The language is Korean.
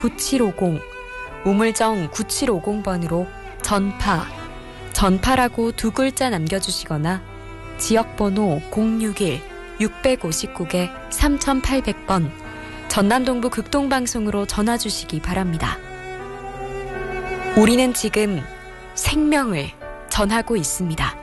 9750, 우물정 9750번으로 전파라고 두 글자 남겨주시거나 지역번호 061-659-3800번 전남동부 극동방송으로 전화주시기 바랍니다. 우리는 지금 생명을 전하고 있습니다.